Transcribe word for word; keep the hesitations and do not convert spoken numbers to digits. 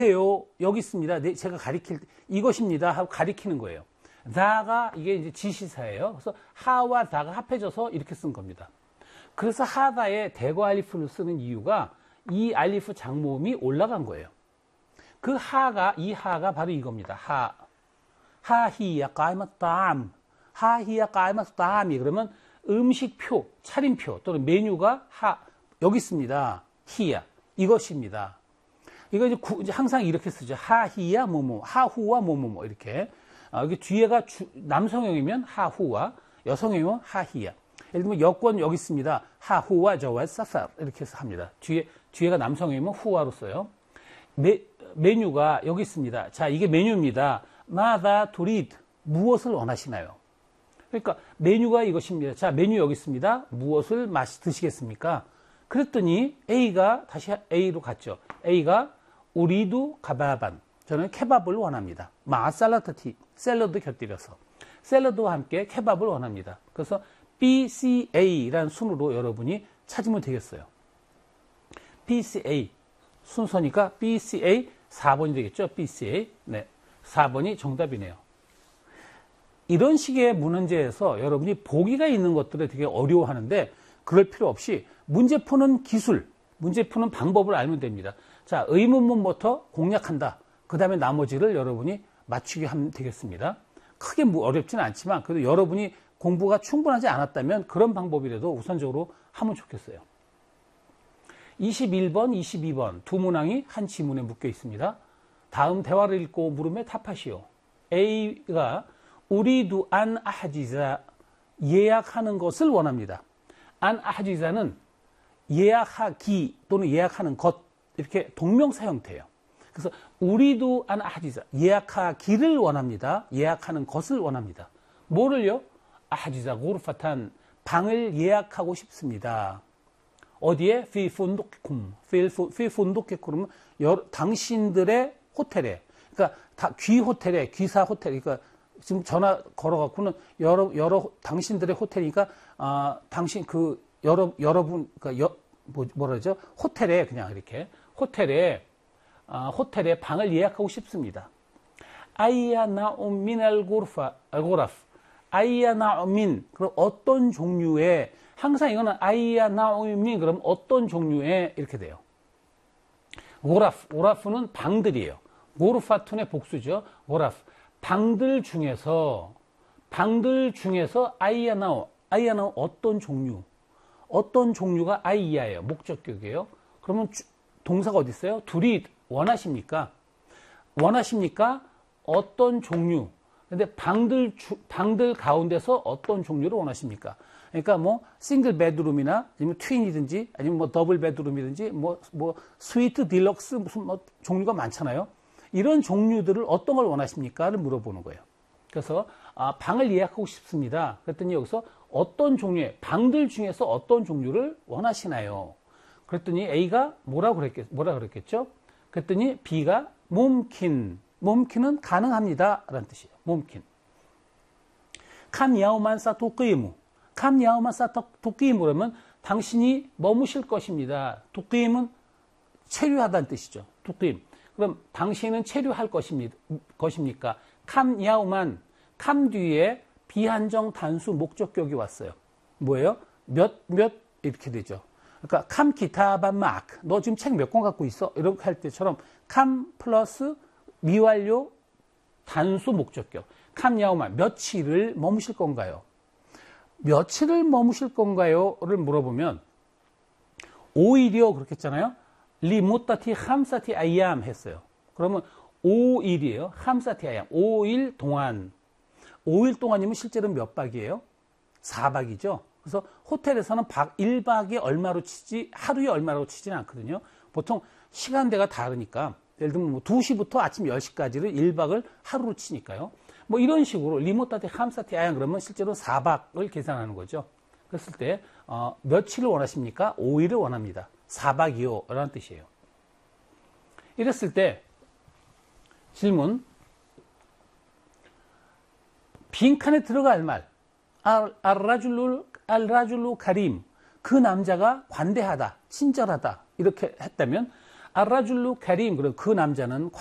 요 여기 있습니다. 네, 제가 가리킬 때 이것입니다 하고 가리키는 거예요. 다가 이게 이제 지시사예요. 그래서 하와 다가 합해져서 이렇게 쓴 겁니다. 그래서 하다에 대거 알리프를 쓰는 이유가 이 알리프 장모음이 올라간 거예요. 그 하가 이 하가 바로 이겁니다. 하 하히야 까이마땀 하히야 까이마땀이 그러면 음식표, 차림표 또는 메뉴가 하 여기 있습니다. 히야 이것입니다. 이거 이제, 구, 이제 항상 이렇게 쓰죠. 하히야 뭐뭐 하후와 뭐뭐뭐 이렇게 아, 여기 뒤에가 주, 남성형이면 하후와 여성형이면 하히야. 예를 들면 여권 여기 있습니다. 하후와 저와 사파 이렇게 해서 합니다. 뒤에 뒤에가 남성형이면 후와로 써요. 메, 메뉴가 여기 있습니다. 자, 이게 메뉴입니다. 마다 두리드 무엇을 원하시나요? 그러니까 메뉴가 이것입니다. 자, 메뉴 여기 있습니다. 무엇을 마시 드시겠습니까? 그랬더니 A가 다시 A로 갔죠. A가 우리도 가바반 저는 케밥을 원합니다. 마 살라트티 샐러드 곁들여서 샐러드와 함께 케밥을 원합니다. 그래서 비 씨 에이라는 순으로 여러분이 찾으면 되겠어요. 비 씨 에이 순서니까 비 씨 에이 사 번이 되겠죠. 비 씨 에이 네, 사 번이 정답이네요. 이런 식의 문제에서 여러분이 보기가 있는 것들에 되게 어려워하는데 그럴 필요 없이 문제 푸는 기술, 문제 푸는 방법을 알면 됩니다. 자, 의문문부터 공략한다. 그 다음에 나머지를 여러분이 맞추게 하면 되겠습니다. 크게 어렵지는 않지만 그래도 여러분이 공부가 충분하지 않았다면 그런 방법이라도 우선적으로 하면 좋겠어요. 이십일 번, 이십이 번 두 문항이 한 지문에 묶여 있습니다. 다음 대화를 읽고 물음에 답하시오. A가 우리도 안 아하지자 예약하는 것을 원합니다. 안 아하지자는 예약하기 또는 예약하는 것 이렇게 동명사 형태예요. 그래서 우리도 안 아하지자 예약하기를 원합니다. 예약하는 것을 원합니다. 뭐를요? 아하지자 고르파탄 방을 예약하고 싶습니다. 어디에? 피 푼도케쿰 피 푼도케쿰은 당신들의 호텔에 그러니까 다 귀 호텔에 귀사 호텔 그러니까 지금 전화 걸어갖고는 여러 여러 당신들의 호텔이니까 아 당신 그 여러 여러분 그러니까 여, 뭐 뭐라죠? 호텔에 그냥 이렇게 호텔에 아, 호텔에 방을 예약하고 싶습니다. 아이야 나움 민알 고르파 알고라프 아이야 나움민 그럼 어떤 종류의 항상 이거는 아이야 나움민 그럼 어떤 종류의 이렇게 돼요. 고라프 고라프는 방들이에요. 고르파툰의 복수죠. 고라프 방들 중에서 방들 중에서 아이야 나오 아이야 나오 어떤 종류 어떤 종류가 아이야예요. 목적격이에요. 그러면 주, 동사가 어디 있어요? 둘이 원하십니까? 원하십니까? 어떤 종류? 근데 방들 주, 방들 가운데서 어떤 종류를 원하십니까? 그러니까 뭐 싱글 베드룸이나 아니면 트윈이든지 아니면 뭐 더블 베드룸이든지 뭐 뭐 스위트 딜럭스 무슨 뭐 종류가 많잖아요. 이런 종류들을 어떤 걸 원하십니까?를 물어보는 거예요. 그래서 아, 방을 예약하고 싶습니다. 그랬더니 여기서 어떤 종류의 방들 중에서 어떤 종류를 원하시나요? 그랬더니 A가 뭐라고 그랬겠, 뭐라 그랬겠죠? 그랬더니 B가 몸킨, 몸킨은 가능합니다. 라는 뜻이에요. 몸킨. 캄야오만 사토끼무. 캄야오만 사토끼무 그러면 당신이 머무실 것입니다. 도끼임은 체류하다는 뜻이죠. 도끼임. 그럼 당신은 체류할 것입니다. 것입니까? 캄야오만, 캄 뒤에 비한정 단수 목적격이 왔어요. 뭐예요? 몇, 몇 이렇게 되죠. 그러니까 캄 기타반 막, 너 지금 책 몇 권 갖고 있어? 이렇게 할 때처럼 캄 플러스 미완료 단수 목적격. 캄야오만 며칠을 머무실 건가요? 며칠을 머무실 건가요?를 물어보면 오 일이요 그렇겠잖아요. 리모타티 함사티 아이암 했어요. 그러면 오 일이에요. 함사티 아이암. 오 일 동안. 오 일 동안이면 실제로는 몇 박이에요? 사 박이죠. 그래서 호텔에서는 박 일 박이 얼마로 치지 하루에 얼마로 치지는 않거든요. 보통 시간대가 다르니까 예를 들면 뭐 두 시부터 아침 열 시까지를 일 박을 하루로 치니까요. 뭐 이런 식으로 리모타티 함사티 아이암 그러면 실제로 사 박을 계산하는 거죠. 그랬을 때 어, 며칠을 원하십니까? 오 일을 원합니다. 사 박이요 라는 뜻이에요. 이랬을 때 질문 빈칸에 들어갈 말 알라줄루 알라줄루 카림 그 남자가 관대하다 친절하다 이렇게 했다면 아라줄루 카림, 그리고 그 남자는